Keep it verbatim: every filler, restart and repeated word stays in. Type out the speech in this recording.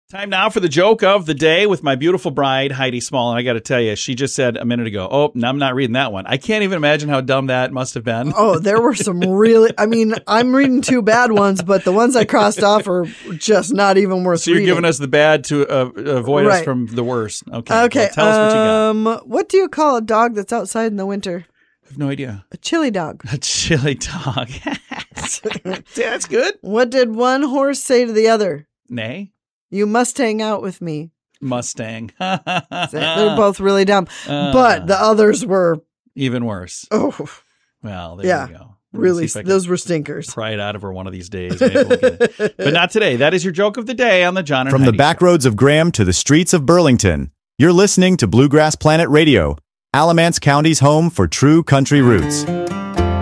Time now for the joke of the day with my beautiful bride, Heidi Small. And I got to tell you, she just said a minute ago, oh, no, I'm not reading that one. I can't even imagine how dumb that must have been. Oh, there were some really, I mean, I'm reading two bad ones, but the ones I crossed off are just not even worth So you're reading. giving us the bad to uh, avoid Right. us from the worst. Okay. Okay. Well, tell us what you got. um, what do you call a dog that's outside in the winter? I have no idea. A chili dog. A chili dog. That's good. What did one horse say to the other? Nay. You must hang out with me. Mustang. They're both really dumb. Uh, but the others were, even worse. oh, Well, there yeah, you go. Let me really, see if I can those were stinkers. pry it out of her one of these days. Maybe we'll get it. But not today. That is your joke of the day on the John and From the Heidi back Show. roads of Graham to the streets of Burlington, you're listening to Bluegrass Planet Radio, Alamance County's home for true country roots.